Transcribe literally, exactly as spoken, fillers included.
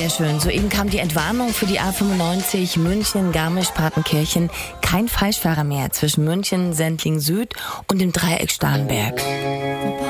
Sehr schön. Soeben kam die Entwarnung für die A fünfundneunzig München-Garmisch-Partenkirchen. Kein Falschfahrer mehr zwischen München, Sendling Süd und dem Dreieck Starnberg.